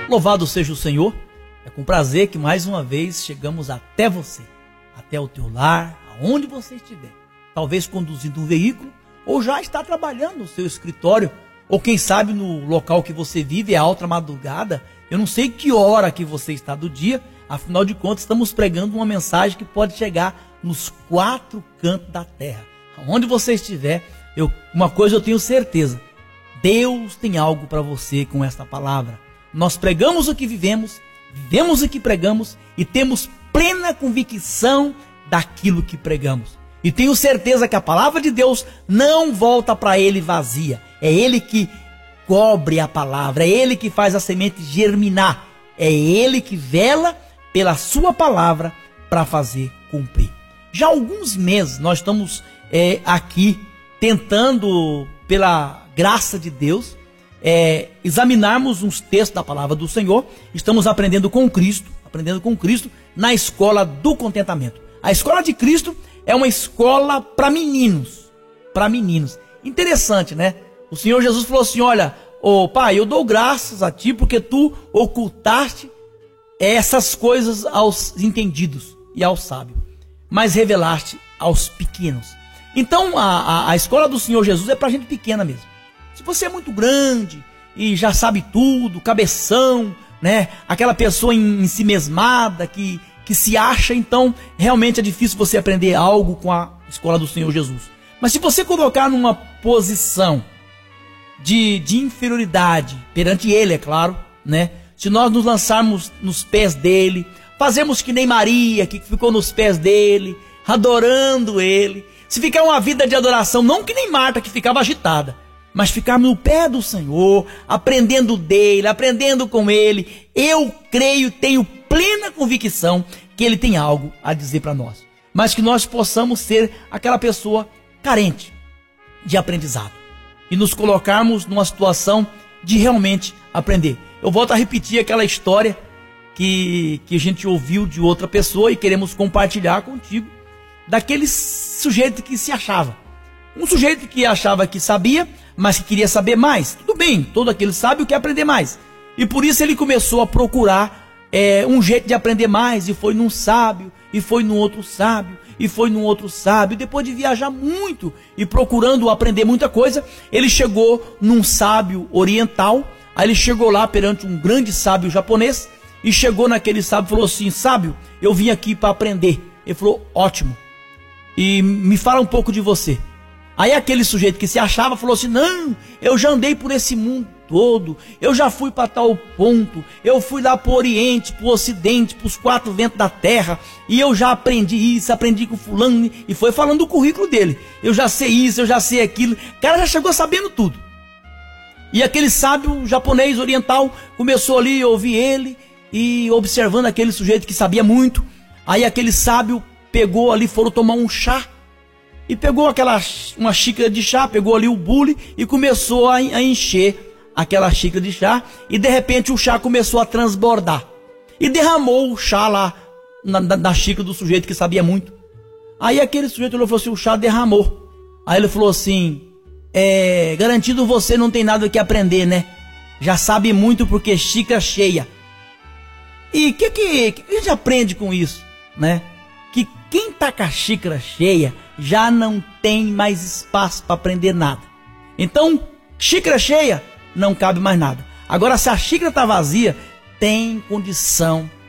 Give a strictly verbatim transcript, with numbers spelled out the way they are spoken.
Louvado seja o Senhor. É com prazer que mais uma vez chegamos até você, até o teu lar, aonde você estiver. Talvez conduzindo um veículo, ou já está trabalhando no seu escritório, ou quem sabe no local que você vive é alta madrugada. Eu não sei que hora que você está do dia, afinal de contas estamos pregando uma mensagem que pode chegar nos quatro cantos da terra. Aonde você estiver, eu, uma coisa eu tenho certeza, Deus tem algo para você com esta palavra. Nós pregamos o que vivemos, vivemos o que pregamos e temos plena convicção daquilo que pregamos. E tenho certeza que a palavra de Deus não volta para ele vazia. É ele que cobre a palavra, é ele que faz a semente germinar, é ele que vela pela sua palavra para fazer cumprir. Já há alguns meses nós estamos é, aqui tentando, pela graça de Deus, é, examinarmos uns textos da palavra do Senhor. Estamos aprendendo com Cristo, aprendendo com Cristo na escola do contentamento. A escola de Cristo é uma escola para meninos, para meninos. Interessante, né? O Senhor Jesus falou assim, olha, ô pai, eu dou graças a ti porque tu ocultaste essas coisas aos entendidos e aos sábios, mas revelaste aos pequenos. Então a, a, a escola do Senhor Jesus é para gente pequena mesmo. Se você é muito grande e já sabe tudo, cabeção, né? Aquela pessoa em, em si mesmada que, que se acha, então realmente é difícil você aprender algo com a escola do Senhor Jesus. Mas se você colocar numa posição de, de inferioridade perante ele, é claro, né? Se nós nos lançarmos nos pés dele, fazemos que nem Maria, que ficou nos pés dele, adorando ele, se ficar uma vida de adoração, não que nem Marta, que ficava agitada, mas ficar no pé do Senhor, aprendendo dele, aprendendo com ele, eu creio, tenho plena convicção que ele tem algo a dizer para nós. Mas que nós possamos ser aquela pessoa carente de aprendizado e nos colocarmos numa situação de realmente aprender. Eu volto a repetir aquela história que, que a gente ouviu de outra pessoa e queremos compartilhar contigo, daquele sujeito que se achava. Um sujeito que achava que sabia, mas que queria saber mais. Tudo bem, todo aquele sábio quer aprender mais. E por isso ele começou a procurar é, um jeito de aprender mais, e foi num sábio, e foi num outro sábio, e foi num outro sábio. Depois de viajar muito e procurando aprender muita coisa, ele chegou num sábio oriental. Aí ele chegou lá perante um grande sábio japonês, e chegou naquele sábio e falou assim, sábio, eu vim aqui para aprender. Ele falou, ótimo, e me fala um pouco de você. Aí aquele sujeito que se achava falou assim, não, eu já andei por esse mundo todo, eu já fui para tal ponto, eu fui lá para o Oriente, para o Ocidente, para os quatro ventos da terra, e eu já aprendi isso, aprendi com fulano, e foi falando do currículo dele, eu já sei isso, eu já sei aquilo. O cara já chegou sabendo tudo. E aquele sábio japonês oriental começou ali a ouvir ele, e observando aquele sujeito que sabia muito. Aí aquele sábio pegou ali, foram tomar um chá, e pegou aquela, uma xícara de chá, pegou ali o bule e começou a, a encher aquela xícara de chá, e de repente o chá começou a transbordar, e derramou o chá lá na, na, na xícara do sujeito que sabia muito. Aí aquele sujeito falou assim, o chá derramou. Aí ele falou assim, é, garantido você não tem nada que aprender, né? Já sabe muito porque xícara cheia. E o que, que, que a gente aprende com isso, né? Que quem está com a xícara cheia já não tem mais espaço para aprender nada. Então, xícara cheia, não cabe mais nada. Agora, se a xícara está vazia, tem condição